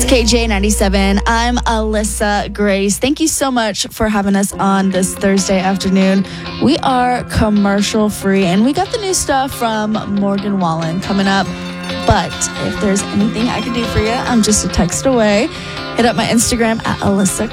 KJ97. I'm Alyssa Grace. Thank you so much for having us on this Thursday afternoon. We are commercial free, and we got the new stuff from Morgan Wallen coming up. But if there's anything I can do for you, I'm just a text away. Hit up my Instagram at Alyssa